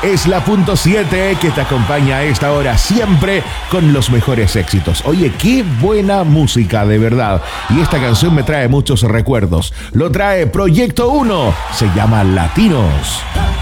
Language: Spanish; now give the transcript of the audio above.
es la punto 7 que te acompaña a esta hora siempre con los mejores éxitos. Oye, qué buena música, de verdad. Y esta canción me trae muchos recuerdos. Lo trae Proyecto 1. Se llama Latinos.